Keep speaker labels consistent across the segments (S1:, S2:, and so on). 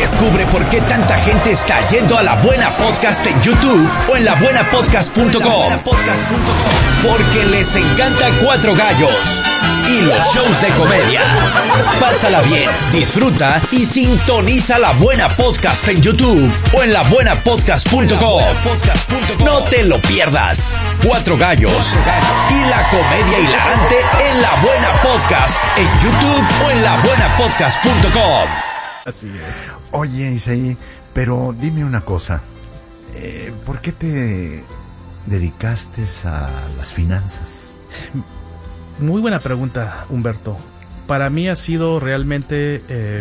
S1: Descubre por qué tanta gente está yendo a La Buena Podcast en YouTube o en labuenapodcast.com. Porque les encanta Cuatro Gallos y los shows de comedia. Pásala bien, disfruta y sintoniza La Buena Podcast en YouTube o en labuenapodcast.com. No te lo pierdas. Cuatro Gallos y la comedia hilarante en La Buena Podcast en YouTube o en labuenapodcast.com.
S2: Así es.
S3: Oye, Isaí, pero dime una cosa. ¿Por qué te dedicaste a las finanzas?
S2: Muy buena pregunta, Humberto. Para mí ha sido realmente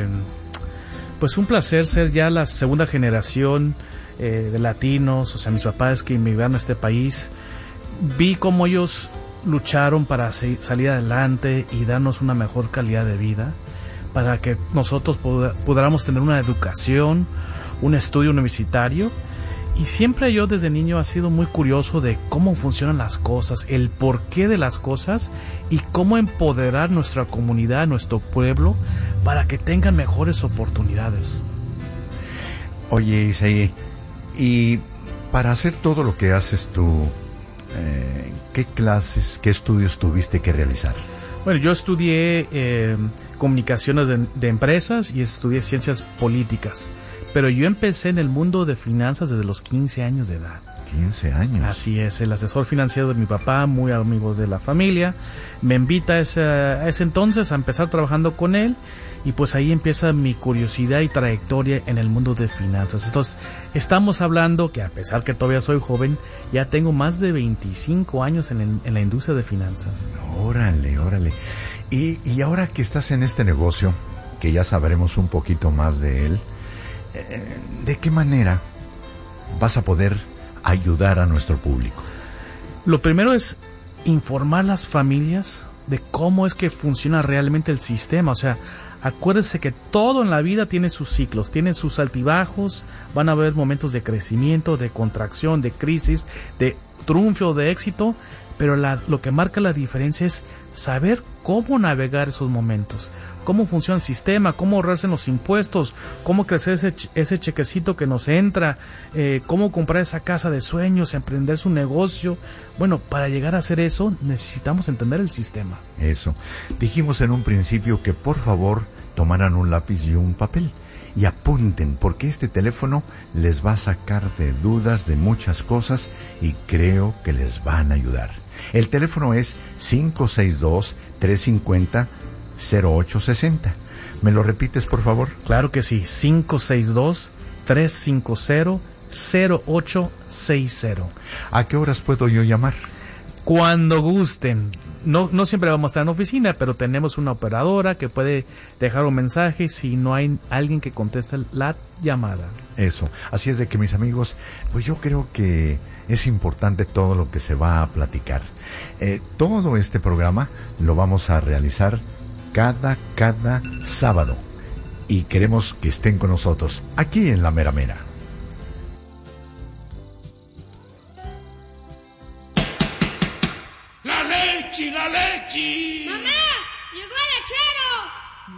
S2: pues un placer ser ya la segunda generación de latinos, o sea, mis papás que emigraron a este país. Vi cómo ellos lucharon para salir adelante y darnos una mejor calidad de vida, para que nosotros pudiéramos tener una educación, un estudio universitario. Y siempre yo desde niño he sido muy curioso de cómo funcionan las cosas, el porqué de las cosas y cómo empoderar nuestra comunidad, nuestro pueblo, para que tengan mejores oportunidades.
S3: Oye, Isaí, y para hacer todo lo que haces tú, ¿qué clases, qué estudios tuviste que realizar?
S2: Bueno, yo estudié comunicaciones de empresas y estudié ciencias políticas, pero yo empecé en el mundo de finanzas desde los 15 años de edad.
S3: 15 años.
S2: Así es, el asesor financiero de mi papá, muy amigo de la familia, me invita a ese entonces a empezar trabajando con él, y pues ahí empieza mi curiosidad y trayectoria en el mundo de finanzas. Entonces, estamos hablando que a pesar que todavía soy joven, ya tengo más de 25 años en la industria de finanzas.
S3: Órale, órale. Y ahora que estás en este negocio, que ya sabremos un poquito más de él, ¿de qué manera vas a poder ayudar a nuestro público?
S2: Lo primero es informar a las familias de cómo es que funciona realmente el sistema. O sea, acuérdese que todo en la vida tiene sus ciclos, tiene sus altibajos, van a haber momentos de crecimiento, de contracción, de crisis, de triunfo, de éxito, pero lo que marca la diferencia es saber cómo navegar esos momentos, cómo funciona el sistema, cómo ahorrarse en los impuestos, cómo crecer ese chequecito que nos entra, cómo comprar esa casa de sueños, emprender su negocio. Bueno, para llegar a hacer eso necesitamos entender el sistema.
S3: Eso. Dijimos en un principio que por favor tomaran un lápiz y un papel y apunten, porque este teléfono les va a sacar de dudas de muchas cosas y creo que les van a ayudar. El teléfono es 562-350-0860. ¿Me lo repites, por favor?
S2: Claro que sí, 562-350-0860.
S3: ¿A qué horas puedo yo llamar?
S2: Cuando gusten. No siempre vamos a estar en oficina, pero tenemos una operadora que puede dejar un mensaje si no hay alguien que conteste la llamada.
S3: Eso. Así es de que, mis amigos, pues yo creo que es importante todo lo que se va a platicar. Todo este programa lo vamos a realizar cada sábado. Y queremos que estén con nosotros aquí en La Mera Mera.
S4: La leche, la leche.
S5: Mamá,